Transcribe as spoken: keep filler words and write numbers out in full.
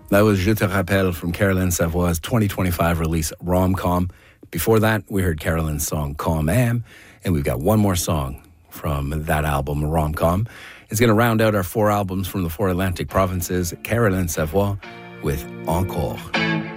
That was Je te rappelle from Caroline Savoie's twenty twenty-five release, Rom-Com. Before that, we heard Caroline's song, Quand Même, and we've got one more song from that album, Rom-Com. It's going to round out our four albums from the four Atlantic provinces, Caroline Savoie with Encore.